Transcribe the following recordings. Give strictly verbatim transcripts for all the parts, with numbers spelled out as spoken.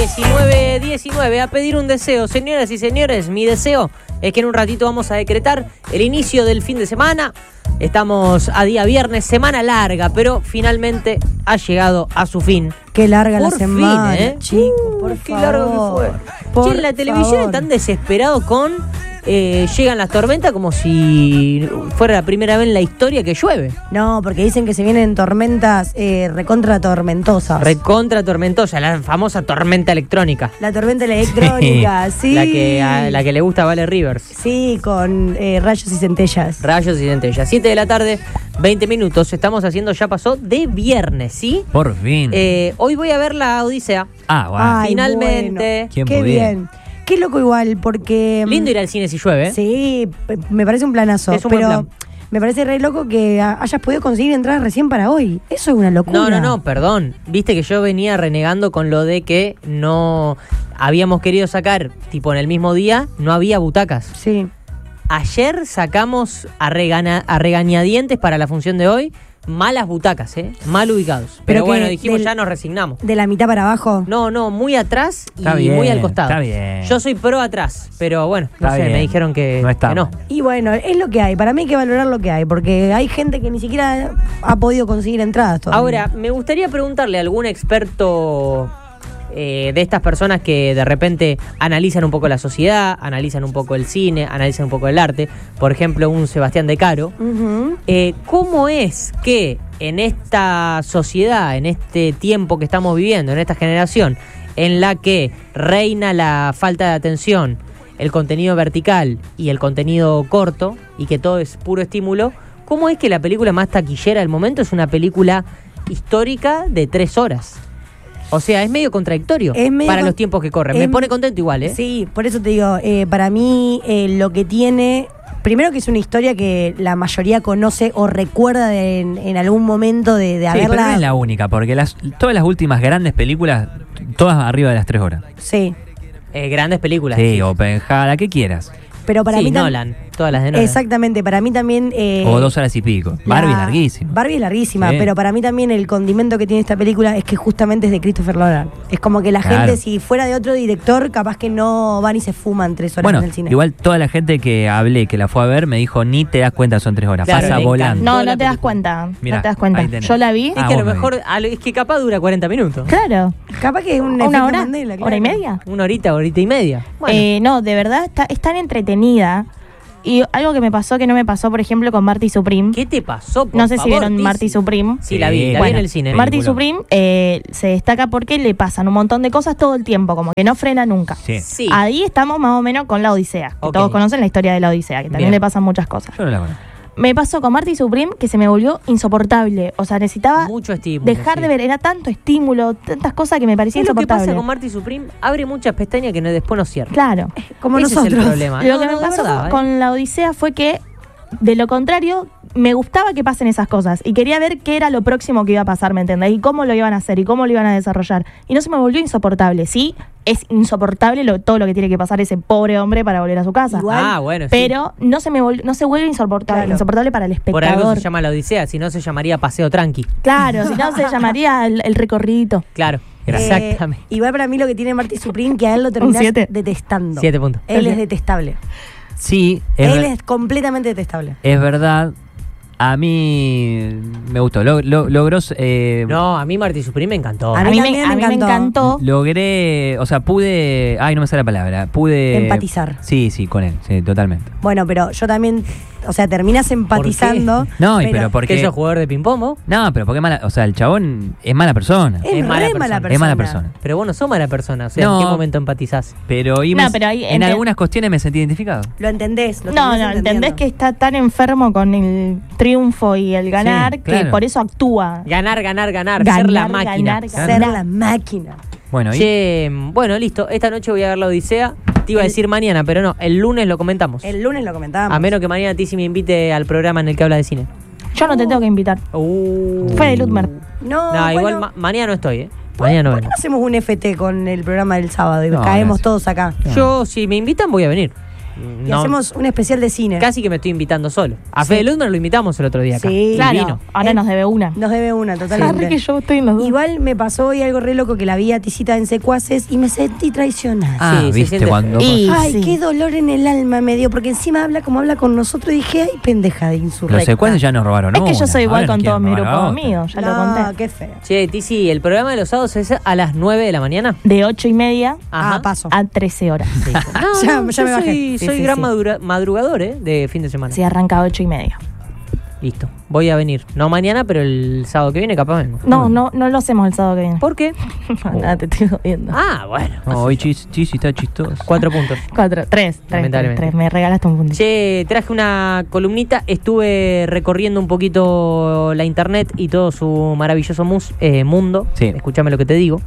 diecinueve diecinueve, a pedir un deseo. Señoras y señores, mi deseo es que en un ratito vamos a decretar el inicio del fin de semana. Estamos a día viernes, semana larga, pero finalmente ha llegado a su fin. Qué larga por la semana, fin, ¿eh? chicos, por uh, favor. Qué largo que fue. Che, en la televisión favor. están desesperados con eh, llegan las tormentas como si fuera la primera vez en la historia que llueve. No, porque dicen que se vienen tormentas eh, recontra tormentosas. Recontra tormentosa, la famosa tormenta electrónica. La tormenta electrónica, sí. La que, a, la que le gusta a Vale Rivers. Sí, con eh, rayos y centellas. Rayos y centellas. siete de la tarde, veinte minutos. Estamos haciendo, ya pasó, de viernes, ¿sí? Por fin. Eh, hoy voy a ver la Odisea. ah, bueno. Ay, Finalmente. bueno. ¿Quién Qué pudiera? bien. Qué loco igual, porque... Lindo ir al cine si llueve, ¿eh? Sí, p- me parece un planazo. Es un buen pero plan. me parece re loco que a- hayas podido conseguir entradas recién para hoy. Eso es una locura. No, no, no, perdón. Viste que yo venía renegando con lo de que no habíamos querido sacar, tipo en el mismo día, no había butacas. Sí. Ayer sacamos a, regana- a regañadientes para la función de hoy malas butacas, ¿eh? Mal ubicados. Pero, Pero que bueno, dijimos del- ya nos resignamos. De la mitad para abajo. No, no, muy atrás y Está bien, muy al costado. está bien. Yo soy pro atrás, pero bueno, no Está sé, bien. me dijeron que No está que no. mal. Y bueno, es lo que hay. Para mí hay que valorar lo que hay, porque hay gente que ni siquiera ha podido conseguir entradas todavía. Ahora, me gustaría preguntarle a algún experto eh, de estas personas que de repente analizan un poco la sociedad, analizan un poco el cine, analizan un poco el arte. Por ejemplo, un Sebastián De Caro. Ujú. Eh, ¿Cómo es que en esta sociedad, en este tiempo que estamos viviendo, en esta generación, en la que reina la falta de atención, el contenido vertical y el contenido corto, y que todo es puro estímulo, cómo es que la película más taquillera del momento es una película histórica de tres horas? O sea, es medio contradictorio Es medio para con- los tiempos que corren. es- Me pone contento igual, ¿eh? Sí, por eso te digo, eh, para mí eh, lo que tiene, primero que es una historia que la mayoría conoce o recuerda de- en, en algún momento de, de Sí, haberla... pero no es la única, porque las, todas las últimas grandes películas, todas arriba de las tres horas. Sí, Eh, grandes películas. Sí, Oppenheimer, la que quieras. pero para sí, mí... tam- Nolan. Todas las de Nolan. Exactamente, para mí también... eh, O dos horas y pico. la- Barbie larguísima. Barbie es larguísima, Sí. pero para mí también el condimento que tiene esta película es que justamente es de Christopher Nolan. Es como que la Claro. gente, si fuera de otro director, capaz que no van y se fuman tres horas Bueno, en el cine. igual toda la gente que hablé, que la fue a ver, me dijo, ni te das cuenta, son tres horas. Claro, Pasa le volando. encantó. No, la no te das película. cuenta. Mirá, no te das cuenta. ahí tenés. Yo la vi. Es Ah, que a lo vos me mejor, a lo- es que capaz dura cuarenta minutos. Claro. Capaz que es un Una efecto hora. Mandela, claro. Hora y media. Una horita, horita y media. Bueno, Eh, no, de verdad está, es tan entretenida. Y algo que me pasó que no me pasó, por ejemplo, con Marty Supreme. ¿qué te pasó? Por No sé si favor, vieron Tizi? Marty Supreme. Sí, la vi, la vi Bueno, en el cine. Marty película. Supreme eh, se destaca porque le pasan un montón de cosas todo el tiempo, como que no frena nunca. Sí. Sí. Ahí estamos más o menos con la Odisea, que Ok. todos conocen la historia de la Odisea, que también Bien. le pasan muchas cosas. Yo no la conozco. Me pasó con Marty Supreme que se me volvió insoportable. O sea, necesitaba Mucho estímulo. dejar sí. de ver. Era tanto estímulo, tantas cosas que me parecía Es lo que insoportable. pasa con Marty Supreme, abre muchas pestañas que no, después no cierra. Claro. Como Ese nosotros. es el problema. Lo No, que no, me de pasó verdad, ¿eh? con la Odisea fue que, de lo contrario, me gustaba que pasen esas cosas. Y quería ver qué era lo próximo que iba a pasar, ¿me entendés? Y cómo lo iban a hacer y cómo lo iban a desarrollar. Y no se me volvió insoportable. Sí, es insoportable lo- todo lo que tiene que pasar ese pobre hombre para volver a su casa. Igual, Ah, bueno, sí. Pero no se me vol- no se vuelve insoportable, Claro. insoportable para el Por algo espectador. se llama la Odisea, si no se llamaría Paseo Tranqui. Claro, si no se llamaría el, el recorridito. Claro, eh, exactamente. igual para mí lo que tiene Marty Supreme, que a él lo terminás siete. detestando. Siete puntos. Él es detestable. Sí, es, Él ver- es completamente detestable. es verdad. A mí me gustó. Lo- lo- logró. eh, No, a mí Marty Supreme me encantó. A A mí mí, me, también me a mí me encantó. encantó. Logré. O sea, pude. Ay, no me sale la palabra. Pude. Empatizar. Sí, sí, con él. Sí, totalmente. Bueno, pero yo también, o sea, terminas empatizando. No, y pero ¿Porque porque. sos jugador de ping-pong vos? No, pero porque es mala. O sea, el chabón es mala persona. Es, Es mala re mala persona. persona. Es mala persona. Pero vos no sos mala persona, o sea, ¿en No. qué momento empatizás? Pero, y No, me- pero ahí en ente- algunas cuestiones me sentí identificado. Lo entendés. Lo No, terminás no, entendés entendiendo. que está tan enfermo con el triunfo y el ganar Sí, que claro. por eso actúa. Ganar, ganar, ganar, Ganar, ser la máquina. ganar, Ser la máquina. Bueno, y. Che, bueno, listo, esta noche voy a ver la Odisea. Te iba a El- decir mañana, pero no, el lunes lo comentamos. El lunes lo comentábamos. A menos que mañana Tizi me invite al programa en el que habla de cine. Yo no te tengo que invitar. Uh. Fue de Ludmer. No, No, igual bueno, ma- mañana no estoy, ¿eh? Mañana no ¿por qué vengo. no hacemos un F T con el programa del sábado y No, caemos gracias. todos acá? No. Yo, si me invitan, voy a venir. Y no, hacemos un especial de cine. casi que me estoy invitando solo. A Sí. Fede Ludmer lo invitamos el otro día acá. Sí. Y Claro, vino. ahora Él- nos debe una. Nos debe una, Arre totalmente. que yo estoy en los dos. Igual me pasó hoy algo re loco que la vi a Tisita en Secuaces y me sentí traicionada. Ah, Sí, se viste siente cuando... feo. Y Ay, sí. qué dolor en el alma me dio, porque encima habla como habla con nosotros y dije, ay, pendeja de insurrecta. Los secuaces ya nos robaron Es que yo una, soy igual ahora con nos todo mi quieren grupo robar de otra. amigos, ya lo No, conté. qué feo. Che, Tizi, el programa de los sábados es a las nueve de la mañana. De ocho y media Ah, paso. a trece horas. Sí. No, Ya- no, ya yo me bajé. soy, Sí, soy sí, gran sí. madura- madrugador, ¿eh? De fin de semana. Sí, arranca a ocho y media. Listo. Voy a venir. No mañana, pero el sábado que viene capaz vengo. No, no, no lo hacemos el sábado que viene. ¿Por qué? Nada, te estoy jodiendo. Ah, bueno. No, hoy Chis, Chis está chistoso. Cuatro puntos. Cuatro, tres, tres, tres, Lamentablemente. tres. Me regalaste un puntito. Che, traje una columnita. Estuve recorriendo un poquito la internet y todo su maravilloso mus- eh, mundo. Sí. Escúchame lo que te digo.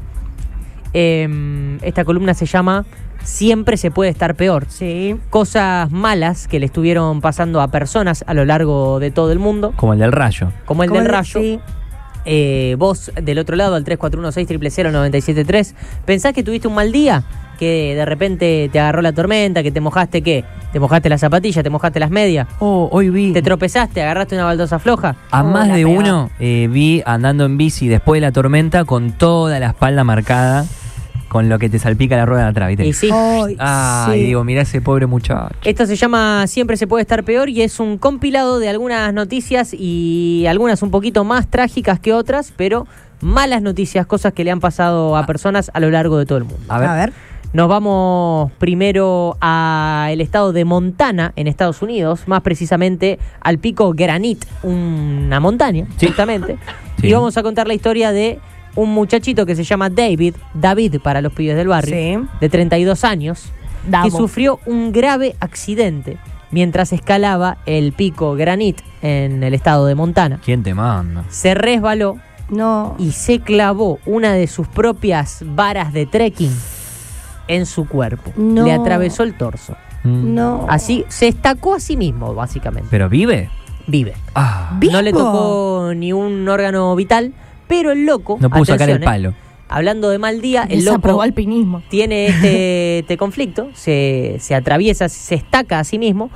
Eh, esta columna se llama Siempre se puede estar peor. Sí. Cosas malas que le estuvieron pasando a personas a lo largo de todo el mundo, Como el del rayo. como el Como del el- rayo. sí. Eh, vos del otro lado, al tres cuatro uno seis cero cero cero nueve siete tres, ¿pensás que tuviste un mal día? Que de repente te agarró la tormenta, que te mojaste, ¿qué? ¿Te mojaste las zapatillas? ¿Te mojaste las medias? Oh, hoy vi... ¿Te tropezaste? ¿Agarraste una baldosa floja? A Oh, más la de peor. uno eh, vi andando en bici después de la tormenta con toda la espalda marcada con lo que te salpica la rueda de atrás, ¿viste? Y sí. Ay, Ay, sí. digo, mirá ese pobre muchacho. Esto se llama Siempre se puede estar peor y es un compilado de algunas noticias y algunas un poquito más trágicas que otras, pero malas noticias, cosas que le han pasado a personas a lo largo de todo el mundo. A ver. A ver. Nos vamos primero al estado de Montana, en Estados Unidos, más precisamente al pico Granite, una montaña, Sí. justamente. Sí. Y vamos a contar la historia de un muchachito que se llama David, David para los pibes del barrio, Sí. de treinta y dos años, Davo. que sufrió un grave accidente mientras escalaba el pico Granite en el estado de Montana. ¿Quién te manda? Se resbaló No. y se clavó una de sus propias varas de trekking en su cuerpo. No. Le atravesó el torso. Mm. No. Así, se estacó a sí mismo, básicamente. ¿Pero vive? Vive. Ah, ¿Vivo? No le tocó ni un órgano vital, pero el loco, no pudo sacar el atención, palo. eh, hablando de mal día, el Desaprobó loco alpinismo. tiene este, este conflicto, se, se atraviesa, se estaca a sí mismo.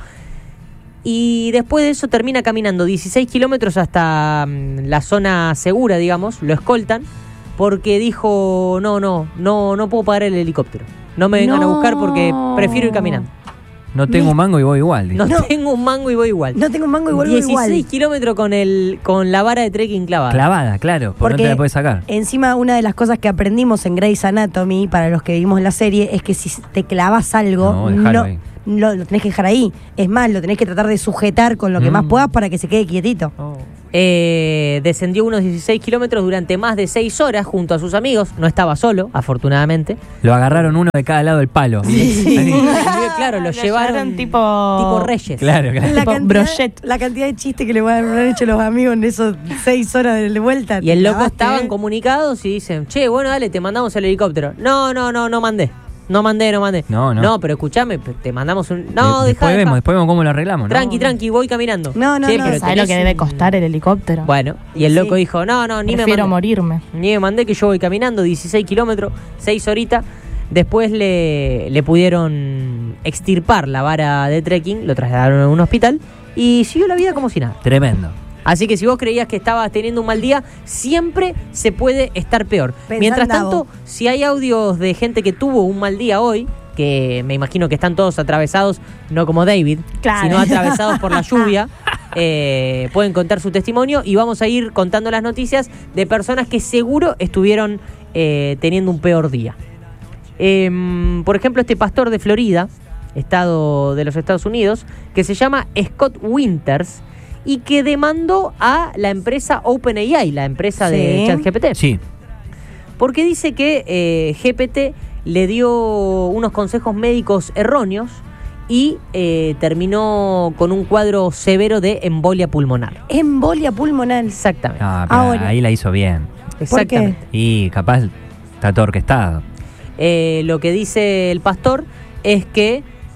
Y después de eso termina caminando dieciséis kilómetros hasta mm, la zona segura, digamos, lo escoltan, porque dijo, no, no, no, no puedo pagar el helicóptero. No me vengan a No. buscar porque prefiero ir caminando. No tengo Ni- mango y voy igual. dice. No, No. tengo un mango y voy igual. No tengo un mango y vuelvo dieciséis igual. kilómetros con, el, con la vara de trekking clavada. Clavada, claro, porque, Porque no te la puedes sacar. encima una de las cosas que aprendimos en Grey's Anatomy, para los que vimos la serie, es que si te clavas algo, No, no, dejalo ahí. lo, lo tenés que dejar ahí. Es más, lo tenés que tratar de sujetar con lo que Mm. más puedas para que se quede quietito. Eh, descendió unos dieciséis kilómetros durante más de seis horas junto a sus amigos. No estaba solo, afortunadamente. Lo agarraron uno de cada lado del palo. Ahí. Claro, lo Lo llevaron llevaron tipo, tipo- reyes. Claro, claro. La Tipo cantidad, brochet. la cantidad de chistes que le van a haber hecho los amigos en esos seis horas de vuelta. Y el Te loco clavaste, estaban ¿eh? comunicados y dicen, che, bueno, dale, te mandamos el helicóptero. No, no, no, no mandé. No mandé, no mandé. No, no. No, pero escúchame, te mandamos un... No, De- deja, después deja. vemos, después vemos cómo lo arreglamos. ¿no? Tranqui, tranqui, voy caminando. No, no, Che, no, pero ¿Sabes lo tenés que debe un- costar el helicóptero? Bueno, y el Sí. loco dijo, no, no, ni me Prefiero mandé. morirme. Ni me mandé, que yo voy caminando dieciséis kilómetros, seis horitas. Después le, le pudieron extirpar la vara de trekking, lo trasladaron a un hospital y siguió la vida como si nada. Tremendo. Así que si vos creías que estabas teniendo un mal día, siempre se puede estar peor. Pensá Mientras en Davo. tanto, si hay audios de gente que tuvo un mal día hoy, que me imagino que están todos atravesados, no como David, Claro. sino atravesados por la lluvia, eh, pueden contar su testimonio y vamos a ir contando las noticias de personas que seguro estuvieron eh, teniendo un peor día. Em, por ejemplo, este pastor de Florida, estado de los Estados Unidos, que se llama Scott Winters y que demandó a la empresa OpenAI, la empresa de Sí. ChatGPT, Sí. porque dice que eh, G P T le dio unos consejos médicos erróneos y eh, terminó con un cuadro severo de embolia pulmonar. Embolia pulmonar. Exactamente. Ah, pero Ahora. ahí la hizo bien. Exactamente. Y capaz está todo orquestado. Eh, lo que dice el pastor es que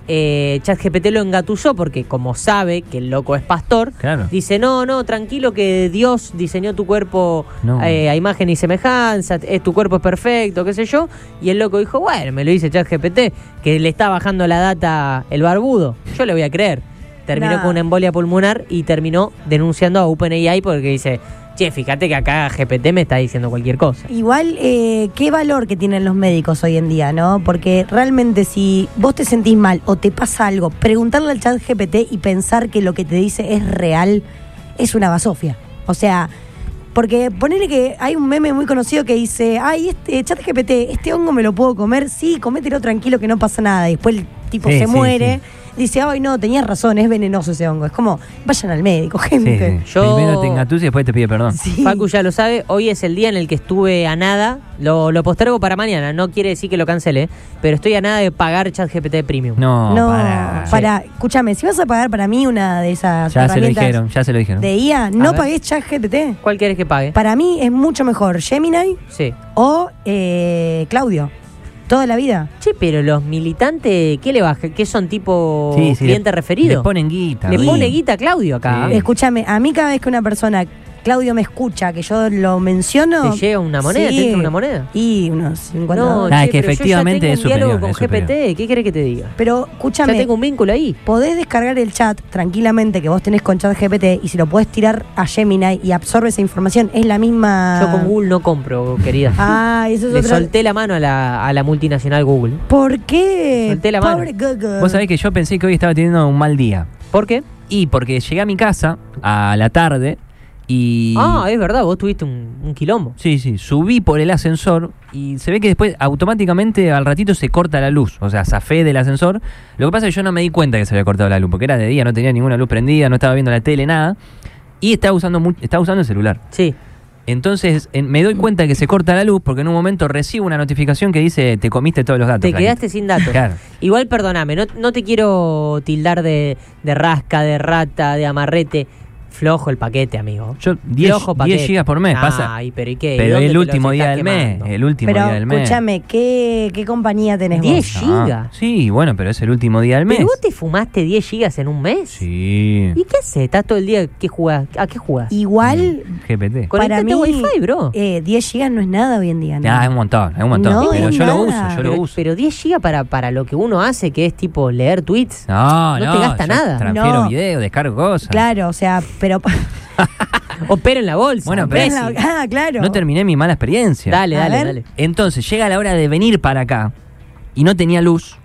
eh, ChatGPT lo engatusó porque como sabe que el loco es pastor, Claro. dice, no, no, tranquilo que Dios diseñó tu cuerpo No. eh, a imagen y semejanza, es, tu cuerpo es perfecto, qué sé yo. Y el loco dijo, bueno, me lo dice ChatGPT, que le está bajando la data el barbudo. Yo le voy a creer. Terminó Nah. con una embolia pulmonar y terminó denunciando a OpenAI porque dice, che, fíjate que acá G P T me está diciendo cualquier cosa. Igual, eh, qué valor que tienen los médicos hoy en día, ¿no? Porque realmente si vos te sentís mal o te pasa algo, preguntarle al chat G P T y pensar que lo que te dice es real es una basofia. O sea, porque ponele que hay un meme muy conocido que dice, ay, este chat G P T, este hongo me lo puedo comer, sí, comételo tranquilo que no pasa nada. Y después el tipo Sí, se sí, muere. sí. Dice, ay, no, tenías razón, es venenoso ese hongo. Es como, vayan al médico, Sí, gente. sí. Yo- Primero te engatus y después te pide perdón. Sí. Facu ya lo sabe, hoy es el día en el que estuve a nada, lo, lo postergo para mañana, no quiere decir que lo cancele, pero estoy a nada de pagar ChatGPT Premium. No, No, para. para, escúchame, si vas a pagar para mí una de esas Ya se lo herramientas dijeron, ya se lo dijeron. de I A, no ver. pagues ChatGPT. ¿Cuál querés que pague? Para mí es mucho mejor Gemini Sí. o eh, Claudio. Toda la vida. Che, pero los militantes, ¿qué le baja? ¿Qué son tipo Sí, sí, cliente le- referido? Le ponen guita. Le Sí. pone guita a Claudio acá. Sí. Escúchame, a mí cada vez que una persona, Claudio me escucha, que yo lo menciono. ¿Te llega una moneda? Sí. ¿Te entra una moneda? Y unos cincuenta No, dólares. Ah, che, es que pero efectivamente yo ya es tengo un diálogo superior, con es G P T. superior. ¿Qué querés que te diga? Pero Ya escúchame, tengo un vínculo ahí. podés descargar el chat tranquilamente que vos tenés con ChatGPT y si lo podés tirar a Gemini y absorbe esa información, es la misma. Yo con Google no compro, querida. Ah, eso es Le otra. solté la mano a la, a la multinacional Google. ¿Por qué? Solté la mano. Pobre Google. Vos sabés que yo pensé que hoy estaba teniendo un mal día. ¿Por qué? Y porque llegué a mi casa a la tarde y... Ah, es verdad, vos tuviste un, un quilombo. Sí, sí, subí por el ascensor y se ve que después automáticamente al ratito se corta la luz. O sea, zafé del ascensor. Lo que pasa es que yo no me di cuenta que se había cortado la luz, porque era de día, no tenía ninguna luz prendida, no estaba viendo la tele, nada. Y estaba usando, mu- estaba usando el celular. Sí. Entonces en- me doy cuenta que se corta la luz porque en un momento recibo una notificación que dice te comiste todos los datos. Te flaquito". quedaste sin datos. Claro. Igual, perdóname, no, no te quiero tildar de, de rasca, de rata, de amarrete. Flojo el paquete, amigo. Yo diez Flojo paquete. gigas por mes, pasa. Ay, pero ¿y qué? ¿Y Pero dónde el te los último día estás del mes, quemando? el último Pero día del mes. escúchame, ¿qué, ¿qué compañía tenés diez vos? gigas. Ah, sí, bueno, pero es el último día del mes. ¿Pero vos te fumaste diez gigas en un mes? Sí. ¿Y qué haces? ¿Estás todo el día? ¿Qué jugás? ¿A qué jugás? Igual, G P T. Conectate para mí, a Wi-Fi, bro. eh, diez gigas no es nada hoy en día. ¿no? Ah, es un montón, es un montón. No, pero es yo lo nada. uso, yo pero, lo uso. pero diez gigas para, para lo que uno hace, que es tipo leer tweets. No, no no, te gasta yo nada. Transfiero No. videos, descargo cosas. Claro, o sea, pero... Opera en la bolsa. Bueno, pero- imbécil. ah, claro. No terminé mi mala experiencia. Dale, A dale, ver. dale. Entonces llega la hora de venir para acá y no tenía luz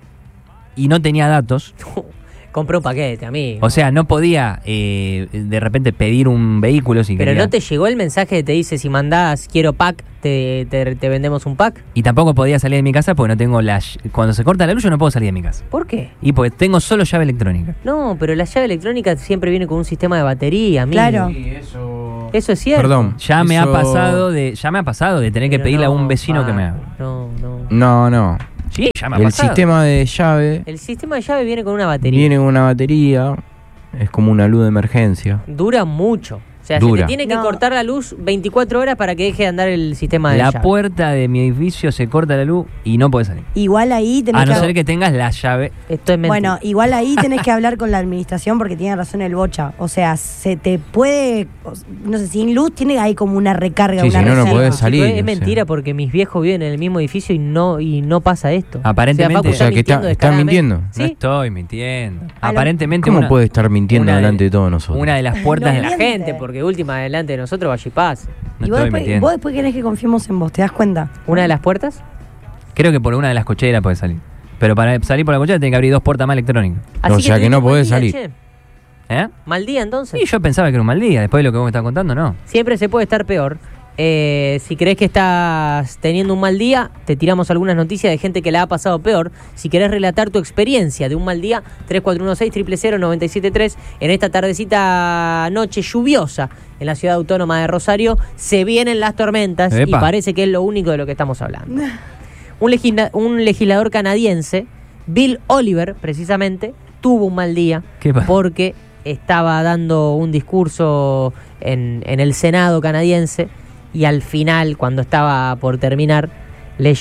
y no tenía datos. Compré un paquete, amigo. O sea, no podía eh, de repente pedir un vehículo si Pero quería. no te llegó el mensaje que te dice si mandás quiero pack, te, te, te vendemos un pack. Y tampoco podía salir de mi casa porque no tengo la... ll- Cuando se corta la luz yo no puedo salir de mi casa. ¿Por qué? Y porque tengo solo llave electrónica. No, pero la llave electrónica siempre viene con un sistema de batería, amigo. Claro. Eso es cierto. Perdón. Ya me ha Eso- pasado de ya me ha pasado de tener que Pero pedirle a no, un vecino que me Paco, haga. No, no. No, no. Sí, ya me ha El pasado. sistema de llave El sistema de llave viene con una batería. viene con una batería. Es como una luz de emergencia. Dura mucho. O sea, Dura. se te tiene que No. cortar la luz veinticuatro horas para que deje de andar el sistema de La llave. puerta de mi edificio se corta la luz y no puede salir. Igual ahí tenés A no que... ser que tengas la llave. Esto es mentira. Bueno, igual ahí tenés que hablar con la administración porque tiene razón el Bocha. O sea, se te puede... No sé, sin luz tiene ahí como una recarga, Sí, una si no, no reserva. podés Chicos, salir, es o sea. mentira porque mis viejos viven en el mismo edificio y no y no pasa esto. Aparentemente- Facu O sea, que está- mintiendo estás descaradamente. mintiendo. No ¿Sí? estoy mintiendo. A lo- Aparentemente ¿Cómo una, puede estar mintiendo una de- delante de todos nosotros? una de las puertas No de la La miente. gente, porque última adelante de nosotros vaya y pase. No y vos estoy después, mintiendo. vos después querés que confiemos en vos, ¿te das cuenta? ¿Una de las puertas? Creo que por una de las cocheras puede salir. Pero para salir por la cochera tiene que abrir dos puertas más electrónicas. O sea, que tuviste no un mal podés día, salir. che. ¿Eh? Mal día entonces. Y yo pensaba que era un mal día. Después de lo que vos me estás contando, no. Siempre se puede estar peor. Eh, si crees que estás teniendo un mal día, te tiramos algunas noticias de gente que la ha pasado peor. Si querés relatar tu experiencia de un mal día, tres cuatro uno seis, cero cero cero, nueve siete tres. En esta tardecita noche lluviosa en la ciudad autónoma de Rosario, se vienen las tormentas Epa. y parece que es lo único de lo que estamos hablando. Un, legisla- un legislador canadiense, Bill Oliver, precisamente, tuvo un mal día ¿Qué pasa? porque estaba dando un discurso en, en el Senado canadiense y al final, cuando estaba por terminar, leyó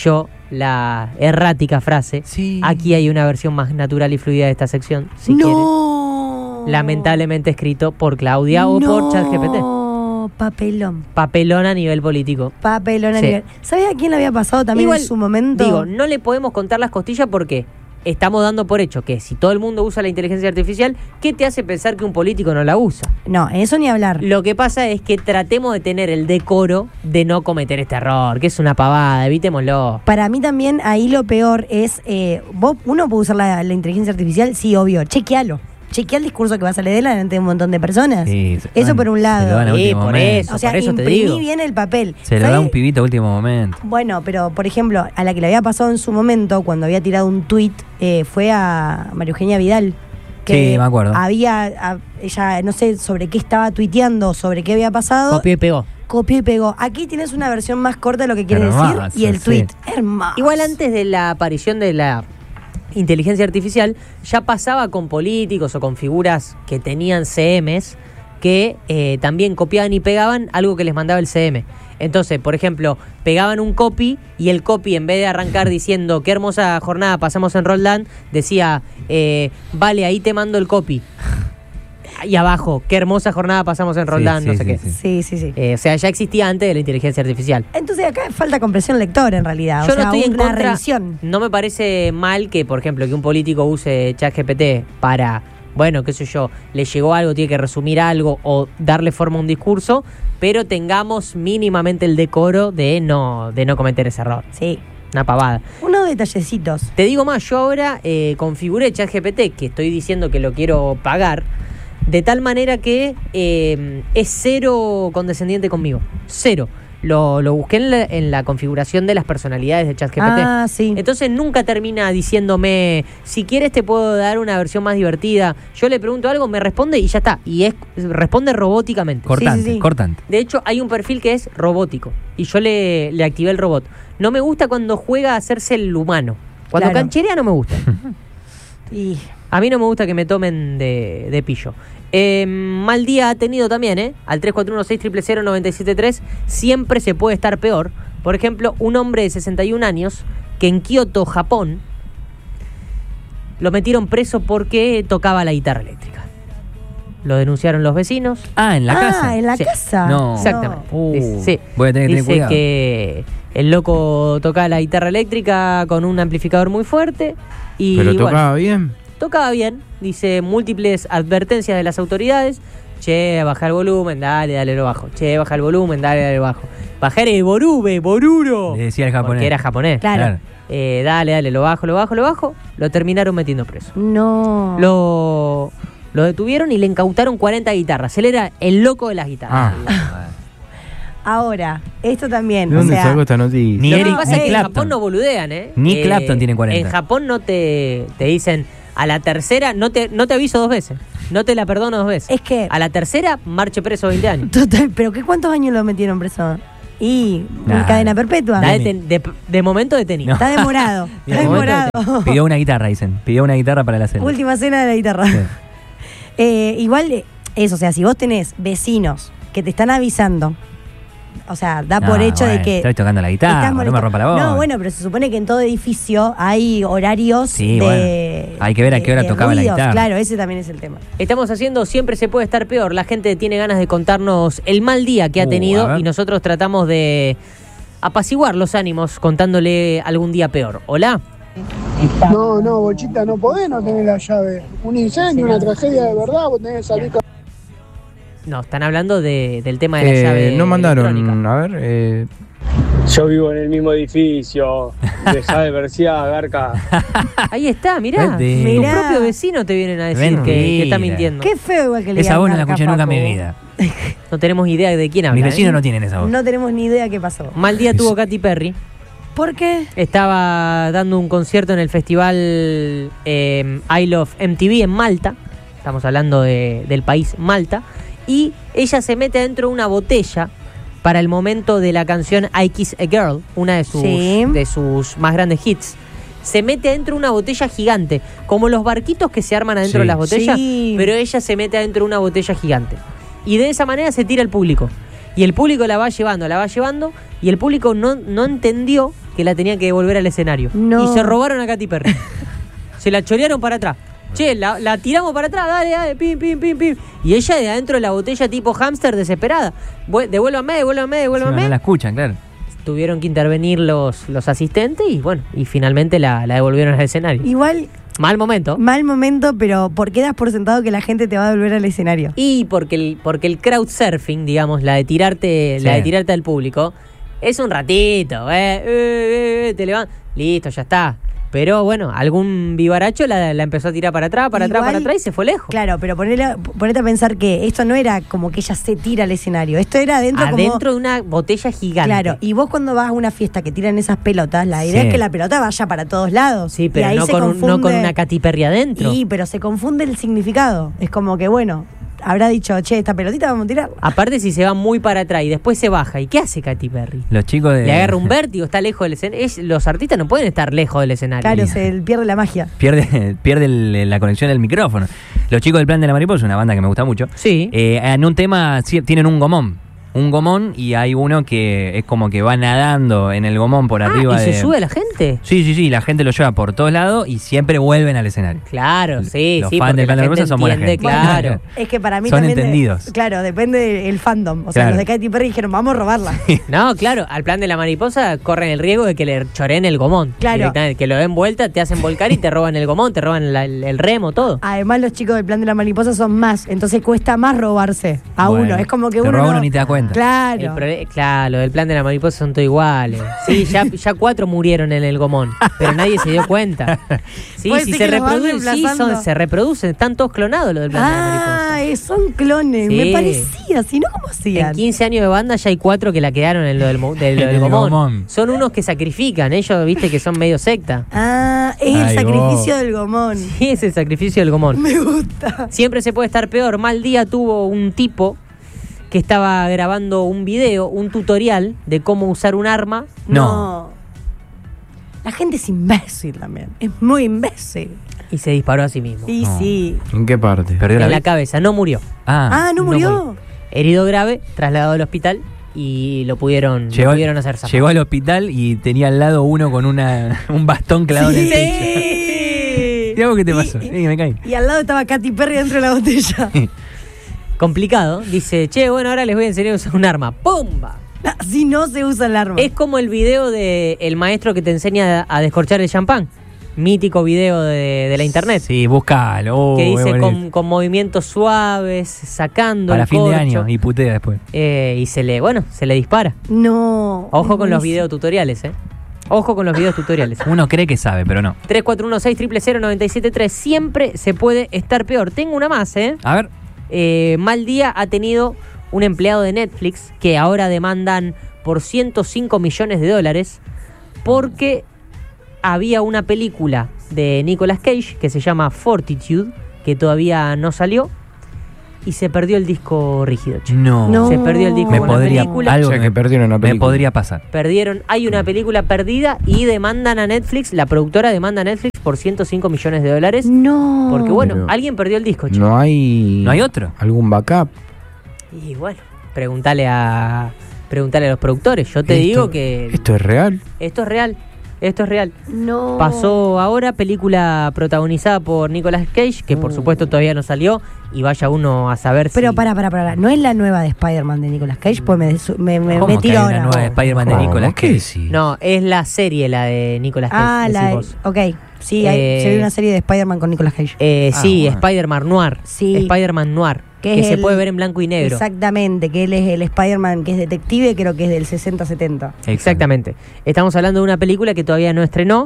la errática frase. Sí. Aquí hay una versión más natural y fluida de esta sección, si quieren. no. Lamentablemente escrito por Claudia o por ChatGPT. No, papelón. Papelón a nivel político. Papelón a Sí. nivel. ¿Sabes a quién le había pasado también Igual, en su momento? Digo, no le podemos contar las costillas porque estamos dando por hecho que si todo el mundo usa la inteligencia artificial, ¿qué te hace pensar que un político no la usa? No, en eso ni hablar. Lo que pasa es que tratemos de tener el decoro de no cometer este error, que es una pavada, evitémoslo. Para mí también ahí lo peor es, eh, vos, uno puede usar la, la inteligencia artificial, sí, obvio, chequealo. Chequea el discurso que va a salir de él delante de un montón de personas. Sí, se- Eso bueno, por un se lo lado. dan a Sí, último por momento. eso. O sea, por te imprimí digo. bien el papel. Se lo da ¿Sabés? un pibito a último momento. Bueno, pero por ejemplo, a la que le había pasado en su momento, cuando había tirado un tuit, eh, fue a María Eugenia Vidal. Sí, me acuerdo. Había, a- ella, no sé sobre qué estaba tuiteando, sobre qué había pasado. Copió y pegó. Copió y pegó. Aquí tienes una versión más corta de lo que quiere Hermoso, decir y el sí. tuit. Hermoso. Igual antes de la aparición de la inteligencia artificial, ya pasaba con políticos o con figuras que tenían C Ms que eh, también copiaban y pegaban algo que les mandaba el C M. Entonces, por ejemplo, pegaban un copy y el copy, en vez de arrancar diciendo qué hermosa jornada pasamos en Roldán, decía, eh, vale, ahí te mando el copy. Y abajo, qué hermosa jornada pasamos en Roldán, Sí, no sí, sé sí, qué. sí. Sí, sí, sí. Eh, o sea, ya existía antes de la inteligencia artificial. Entonces acá falta comprensión lectora en realidad. Yo o sea, no estoy en una contra. revisión. No me parece mal que, por ejemplo, que un político use ChatGPT para, bueno, qué sé yo, le llegó algo, tiene que resumir algo o darle forma a un discurso, pero tengamos mínimamente el decoro de no, de no cometer ese error. Sí. Una pavada. Unos detallecitos. Te digo más, yo ahora eh, configuré ChatGPT, que estoy diciendo que lo quiero pagar, de tal manera que eh, es cero condescendiente conmigo. Cero. Lo, lo busqué en la, en la configuración de las personalidades de ChatGPT. Ah, sí. Entonces nunca termina diciéndome, si quieres te puedo dar una versión más divertida. Yo le pregunto algo, me responde y ya está. Y es responde robóticamente. Cortante, sí, sí. cortante. De hecho, hay un perfil que es robótico. Y yo le, le activé el robot. No me gusta cuando juega a hacerse el humano. Cuando Claro. cancherea no me gusta. Y A mí no me gusta que me tomen de, de pillo. Eh, mal día ha tenido también, ¿eh? Al tres cuatro uno seis cero cero cero nueve siete tres. Siempre se puede estar peor. Por ejemplo, un hombre de sesenta y un años que en Kioto, Japón, lo metieron preso porque tocaba la guitarra eléctrica. Lo denunciaron los vecinos. Ah, en la ah, casa. en la Sí. casa. No. Exactamente. Uh, Dice, sí. voy a tener que tener Dice cuidado. que el loco tocaba la guitarra eléctrica con un amplificador muy fuerte. Y Pero bueno, tocaba bien. tocaba bien, dice múltiples advertencias de las autoridades. Che, baja el volumen, dale, dale, lo bajo. Che, baja el volumen, dale, dale, lo bajo. Bajar el borube, boruro. Le decía el japonés. Porque era japonés. Claro. Eh, dale, dale, lo bajo, lo bajo, lo bajo. Lo terminaron metiendo preso. No. Lo, lo detuvieron y le incautaron cuarenta guitarras. Él era el loco de las guitarras. Ah, Ahora, esto también. ¿De o dónde sea, sacó esta noticia? Ni Lo Eric- que pasa ni es que en Clapton. Japón no boludean, ¿eh? Ni Eh, Clapton tiene cuarenta. En Japón no te, te dicen, a la tercera, no te, no te aviso dos veces. No te la perdono dos veces. Es que- A la tercera, marche preso veinte años. Total, pero ¿qué cuántos años lo metieron preso? Y Nah. cadena perpetua. Está Dale. deten- de, de momento detenido. Está demorado. De Está momento demorado. Pidió una guitarra, dicen. Pidió una guitarra para la celda. Última cena de la guitarra. Sí. Eh, igual, eh, eso, o sea, si vos tenés vecinos que te están avisando, o sea, da por Ah, hecho de bueno, que. estoy tocando la guitarra, estás no me molesto. rompa la voz. No, bueno, pero se supone que en todo edificio hay horarios Sí, de. bueno. Hay que ver a de- qué hora de tocaba la ruidos. guitarra. Claro, ese también es el tema. Estamos haciendo Siempre se puede estar peor. La gente tiene ganas de contarnos el mal día que ha Uh, a tenido ver. y nosotros tratamos de apaciguar los ánimos contándole algún día peor. Hola. No, no, Bochita, no podés no tener la llave. Un incendio, una tragedia de verdad, vos tenés que salir con... No, están hablando de- del tema de la Eh, llave no mandaron, electrónica. a ver, eh, Yo vivo en el mismo edificio. Dejá de versear, Garca. Ahí está, mirá. Vete. Tu Mirá. propio vecino te vienen a decir que, que está Mentira. mintiendo. Qué feo igual que le Esa digan voz no la Garca, escuché nunca en mi Facu. vida. No tenemos idea de quién habla. Mis vecinos ¿eh? no tienen esa voz. No tenemos ni idea qué pasó. Mal día tuvo Katy Perry. ¿Por qué? Estaba dando un concierto en el festival eh, I Love M T V en Malta. Estamos hablando de- del país Malta. Y ella se mete dentro de una botella para el momento de la canción I Kiss a Girl, una de sus, Sí. de sus más grandes hits. Se mete adentro de una botella gigante, como los barquitos que se arman adentro Sí. de las botellas, Sí. pero ella se mete adentro de una botella gigante. Y de esa manera se tira al público. Y el público la va llevando, la va llevando, y el público no, no entendió que la tenían que devolver al escenario. No. Y se robaron a Katy Perry. Se la chorearon para atrás. Che, la, la tiramos para atrás, dale, dale, pim, pim, pim, pim. Y ella de adentro de la botella tipo hámster desesperada. Vu- Devuélvame, devuélvame, Sí, devuélvame. no la escuchan, claro. Tuvieron que intervenir los, los asistentes y bueno, y finalmente la, la devolvieron al escenario. Igual, Mal momento. mal momento, pero ¿por qué das por sentado que la gente te va a devolver al escenario? Y porque el, porque el crowdsurfing, digamos, la de tirarte, Sí. la de tirarte al público, es un ratito, eh, eh, eh, te levantas, listo, ya está. Pero bueno, algún vivaracho la, la empezó a tirar para atrás, para atrás, Igual, para atrás y se fue lejos. Claro, pero ponele, ponete a pensar que esto no era como que ella se tira al escenario. Esto era adentro, Adentro como... de una botella gigante. Claro, y vos cuando vas a una fiesta que tiran esas pelotas, la idea Sí. es que la pelota vaya para todos lados. Sí, Y pero ahí no se con, un- no con confunde- una Katy Perry adentro. Sí, pero se confunde el significado. Es como que, bueno, habrá dicho, che, esta pelotita vamos a tirar. Aparte si se va muy para atrás y después se baja, ¿y qué hace Katy Perry? Los chicos de... Le agarra un vértigo, está lejos del escenario. Es- Los artistas no pueden estar lejos del escenario. Claro, se pierde la magia. Pierde, pierde el- la conexión del micrófono. Los chicos del Plan de la Mariposa, una banda que me gusta mucho. Sí. Eh, en un tema sí, tienen un gomón. Un gomón y hay uno que es como que va nadando en el gomón por Ah, arriba ¿y de... se sube la gente? Sí, sí, sí, la gente lo lleva por todos lados y siempre vuelven al escenario. Claro, sí, Los sí, fans porque del Plan la de la gente Mariposa son buena entiende, gente. claro. Bueno. Es que para mí Son también. de- entendidos. claro, depende del fandom. O sea, Claro. los de Katy Perry dijeron, vamos a robarla. No, claro, al Plan de la Mariposa corren el riesgo de que le choreen el gomón. Claro. Directamente, que lo den vuelta, te hacen volcar y te roban el gomón, te roban la- el, el remo, todo. Además, los chicos del plan de la mariposa son más, entonces cuesta más robarse a Bueno, uno. Es como que te uno. roba no- uno ni te da cuenta. El Claro. prole- claro, lo del Plan de la Mariposa son todos iguales. Sí, ya, ya cuatro murieron en el gomón, pero nadie se dio cuenta. Sí, Puede sí, ser se que los van reproducen, sí, reemplazando. son- se reproducen, están todos clonados los del Plan de la Mariposa. Ah, eh, son clones. Sí. Me parecía, si no, ¿cómo En hacían? quince años de banda ya hay cuatro que la quedaron en lo del, mo- de lo del En el gomón. gomón. Son unos que sacrifican, ellos, viste, que son medio secta. Ah, es el Ay, sacrificio vos. del gomón. Sí, es el sacrificio del gomón. Me gusta. Siempre se puede estar peor. Mal día tuvo un tipo que estaba grabando un video, un tutorial de cómo usar un arma. No. La gente es imbécil también. Es muy imbécil. Y se disparó a sí mismo. Sí, No. sí. ¿En qué parte? Perdió En la la vida. cabeza, no murió. Ah, Ah, ¿no murió? Herido grave, trasladado al hospital y lo pudieron, lo llegó, pudieron hacer zafar. llegó al hospital y tenía al lado uno con una, un bastón clavado en el pecho. Sí. ¿Y algo qué te Y- pasó? y- Sí, me caí. Y al lado estaba Katy Perry dentro de la botella. Complicado. Dice, che, bueno, ahora les voy a enseñar a usar un arma. ¡Pumba! Si no se usa el arma. Es como el video de el maestro que te enseña a descorchar el champán. Mítico video de, de la internet. Sí, búscalo. Oh, Que es dice bonito. con, con movimientos suaves, sacando Para el fin de corcho, año y putea después. eh, y se le, bueno, se le dispara. No. Ojo es con los buenísimo. videos tutoriales, eh. Ojo con los videos tutoriales. Uno cree que sabe, pero no. tres cuatro uno seis cero cero cero nueve siete tres. Siempre se puede estar peor. Tengo una más, eh. A ver. Eh, mal día ha tenido un empleado de Netflix que ahora demandan por ciento cinco millones de dólares porque había una película de Nicolas Cage que se llama Fortitude, que todavía no salió y se perdió el disco rígido. che. No. No. Se perdió el disco Me con la podría, película. algo O sea, que que perdieron la me película. podría pasar. Perdieron, hay una película perdida y demandan a Netflix, la productora demanda a Netflix por ciento cinco millones de dólares. No. Porque bueno, Pero- alguien perdió el disco, che. No hay. ¿No hay otro? ¿Algún backup? Y bueno, preguntale a preguntale a los productores. Yo te Esto- digo que ¿Esto es real? esto es real. Esto es real. No. Pasó ahora, película protagonizada por Nicolas Cage, que por Uh. supuesto todavía no salió, y vaya uno a saber Pero si... para, para, para. ¿No es la nueva de Spider-Man de Nicolas Cage? Pues me, me, me, ¿Cómo me que tiro hay una ahora. nueva de Spider-Man de ¿Cómo? Nicolas ¿Qué Cage? decís? No, es la serie la de Nicolas Cage. Ah, decís la. vos. Ok. Sí, hay- Eh, se ve una serie de Spider-Man con Nicolas Cage. Eh, Ah, sí, bueno. Spider-Man Noir. Sí. Spider-Man Noir. Que Que, es se el- puede ver en blanco y negro. Exactamente, que él es el Spider-Man que es detective, creo que es del sesenta setenta. Exactamente. Estamos hablando de una película que todavía no estrenó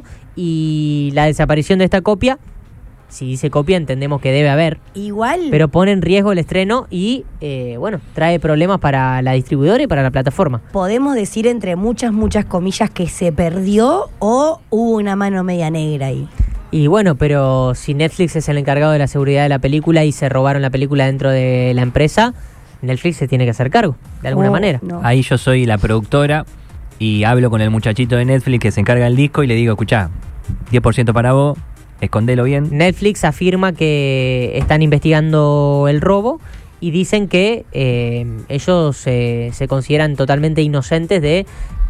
y la desaparición de esta copia, si dice copia entendemos que debe haber, Igual. pero pone en riesgo el estreno y, eh, bueno, trae problemas para la distribuidora y para la plataforma. ¿Podemos decir entre muchas, muchas comillas que se perdió o hubo una mano media negra ahí? Y bueno, pero si Netflix es el encargado de la seguridad de la película y se robaron la película dentro de la empresa, Netflix se tiene que hacer cargo, de alguna Oh, manera. no. Ahí yo soy la productora y hablo con el muchachito de Netflix que se encarga del disco y le digo, escuchá, diez por ciento para vos, escondelo bien. Netflix afirma que están investigando el robo y dicen que eh, ellos eh, se consideran totalmente inocentes de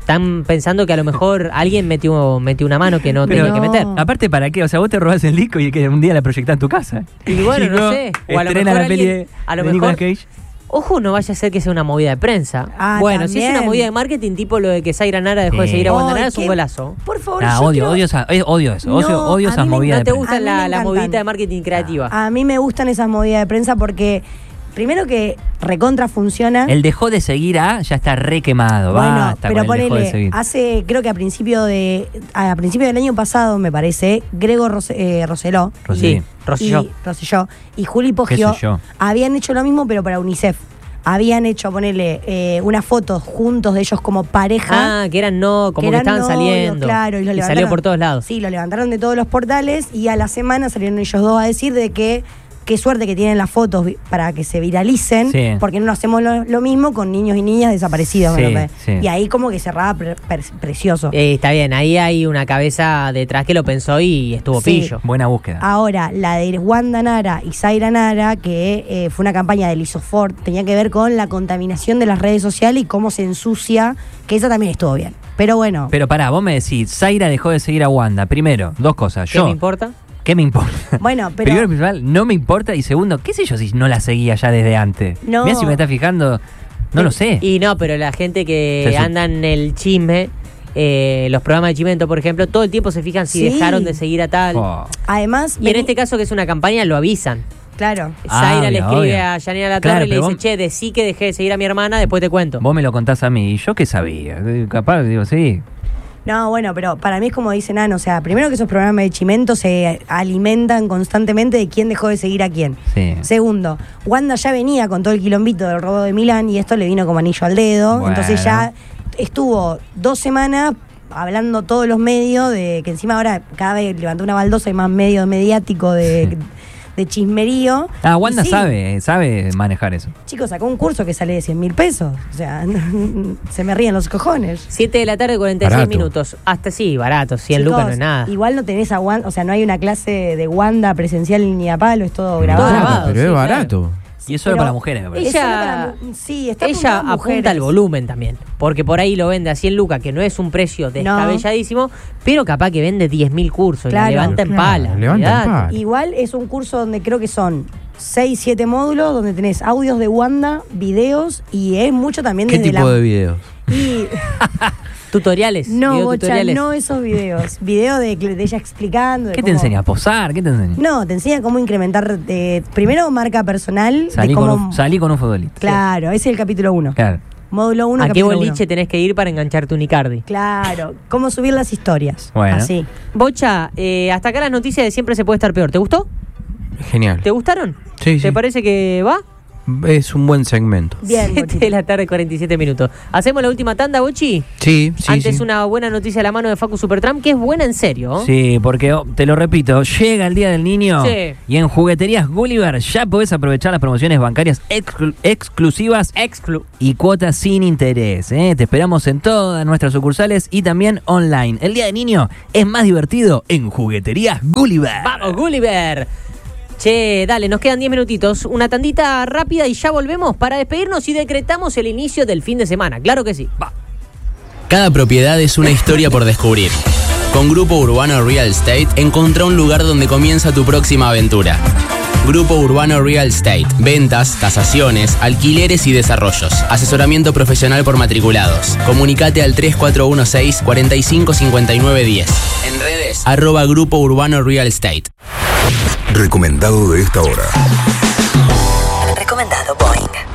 están pensando que a lo mejor alguien metió, metió una mano que no Pero tenía que no. meter. Aparte, ¿para qué? O sea, vos te robás el disco y que un día la proyectás en tu casa. Y bueno, no Chico, sé. O a lo estrena mejor la peli alguien- de, a lo de mejor- Nicolas Cage. Ojo, no vaya a ser que sea una movida de prensa. Ah, bueno, si es una también. movida de marketing, tipo lo de que Zaira Nara dejó de Sí. seguir a Wanda Ay, Nara, es un qué- golazo. Por favor, Ah, yo odio, quiero- odio, esa- eh, odio eso. No, odio, odio a esas mí me- movidas ¿No de te prensa. gusta A mí la, me la encantan. movidita de marketing creativa? A mí me gustan esas movidas de prensa porque, primero que recontra funciona. El dejó de seguir a ya está re quemado. Bueno, Basta pero con el dejó de ponele, seguir. hace, creo que a principio de, a principio del año pasado, me parece, Grego Ros- eh, Roseló Roselló. Sí, Rosselló. y Rosselló y Juli ¿Qué Poggio sé yo? habían hecho lo mismo, pero para UNICEF. Habían hecho, ponerle, eh, unas fotos juntos de ellos como pareja. Ah, que eran no, como que, eran estaban novios, saliendo. claro, y, lo salió levantaron. por todos lados. Sí, lo levantaron de todos los portales y a la semana salieron ellos dos a decir de que qué suerte que tienen las fotos vi- para que se viralicen, Sí. porque no hacemos lo, lo mismo con niños y niñas desaparecidos. Sí, ¿me entendés? sí. Y ahí como que cerraba pre- pre- precioso. Eh, está bien, ahí hay una cabeza detrás que lo pensó y estuvo Sí. pillo. Buena búsqueda. Ahora, la de Wanda Nara y Zaira Nara, que eh, fue una campaña del Isofort, tenía que ver con la contaminación de las redes sociales y cómo se ensucia, que esa también estuvo bien. Pero bueno, Pero pará, vos me decís, Zaira dejó de seguir a Wanda. Primero, dos cosas. ¿Qué Yo, me importa? ¿qué me importa? bueno, pero Primero, principal, no me importa. Y segundo, ¿qué sé yo si no la seguía ya desde antes? No. Mirá si me está fijando, no lo sé. Y no, pero la gente que Sí, sí. anda en el chisme, eh, los programas de Chimento, por ejemplo, todo el tiempo se fijan si Sí. dejaron de seguir a tal. Oh. además... Y en vení- este caso, que es una campaña, lo avisan. Claro. Ah, Zaira le obvio, escribe obvio. a Yanina La Torre Claro, y le pero dice, vos- che, decí que dejé de seguir a mi hermana, después te cuento. Vos me lo contás a mí. ¿Y yo qué sabía? Eh, Capaz, digo, sí. No, bueno, pero para mí es como dice Nano, o sea, primero que esos programas de Chimento se alimentan constantemente de quién dejó de seguir a quién. Sí. Segundo, Wanda ya venía con todo el quilombito del robo de Milán y esto le vino como anillo al dedo. Bueno. Entonces ya estuvo dos semanas hablando todos los medios de que encima ahora cada vez levantó una baldosa y más medio mediático de, de chismerío. Ah, Wanda Y sí, sabe, sabe manejar eso. Chicos, sacó un curso que sale de cien mil pesos. O sea, se me ríen los cojones. siete de la tarde, cuarenta y seis Barato. minutos. Hasta sí, barato, cien Chicos, lucas no es nada. Igual no tenés a Wanda, o sea, no hay una clase de Wanda presencial ni a palo, es todo Todo grabado. grabado, pero sí, es claro. barato. Y eso es pero para mujeres, me parece. Es solo Ella- para mu- sí, está Ella apuntado a apunta mujeres. al volumen también, porque por ahí lo vende a cien lucas, que no es un precio descabelladísimo, pero capaz que vende diez mil cursos y Claro, la levanta en claro, pala. levanta en olvidate. pala. Igual es un curso donde creo que son seis, siete módulos, donde tenés audios de Wanda, videos, y es mucho también ¿Qué desde tipo la... de videos? Y Tutoriales. no, video Bocha, tutoriales. no esos videos. Videos de, de ella explicando. de ¿Qué te cómo- enseña? ¿A posar? ¿Qué te enseña? No, te enseña cómo incrementar, eh, primero marca personal. Salí, de con cómo, un, salí con un futbolista. Claro, ese es el capítulo uno. Claro. Módulo uno, ¿A qué capítulo boliche uno. tenés que ir para engancharte un Icardi? Claro, cómo subir las historias. Bueno. Así. Bocha, eh, hasta acá las noticias de Siempre se puede estar peor. ¿Te gustó? Genial. ¿Te gustaron? Sí, ¿Te sí. parece que va? Es un buen segmento. Bien, siete Bochito. de la tarde, cuarenta y siete minutos. ¿Hacemos la última tanda, Bochi? Sí, sí, Antes sí. una buena noticia a la mano de Facu Supertram, que es buena en serio. ¿Oh? Sí, porque oh, te lo repito, llega el Día del Niño Sí. y en Jugueterías Gulliver ya podés aprovechar las promociones bancarias exclu- exclusivas Exclu. y cuotas sin interés. ¿eh? Te esperamos en todas nuestras sucursales y también online. El Día del Niño es más divertido en Jugueterías Gulliver. ¡Vamos, Gulliver! Che, dale, nos quedan diez minutitos. Una tandita rápida y ya volvemos para despedirnos y decretamos el inicio del fin de semana. Claro que sí. Va. Cada propiedad es una historia por descubrir. Con Grupo Urbano Real Estate, encontrá un lugar donde comienza tu próxima aventura. Grupo Urbano Real Estate. Ventas, tasaciones, alquileres y desarrollos. Asesoramiento profesional por matriculados. Comunicate al tres cuatro uno seis, cuatro cinco cinco nueve uno cero. En redes, arroba Grupo Urbano Real Estate. Recomendado de esta hora. Recomendado Boeing.